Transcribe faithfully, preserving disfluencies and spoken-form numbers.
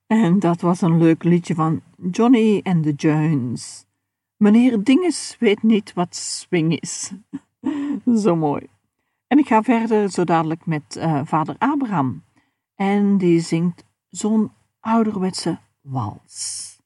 En dat was een leuk liedje van Johnny and the Jones. Meneer Dinges weet niet wat swing is. Zo mooi. En ik ga verder zo dadelijk met uh, vader Abraham. En die zingt zo'n ouderwetse wals.